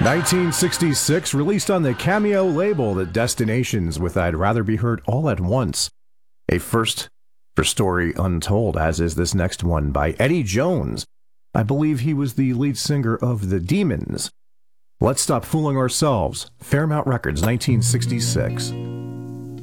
1966, released on the Cameo label, The Destinations with I'd Rather Be Heard All at Once. A first for Story Untold, as is this next one by Eddie Jones. I believe he was the lead singer of The Demons. Let's Stop Fooling Ourselves, Fairmount Records, 1966.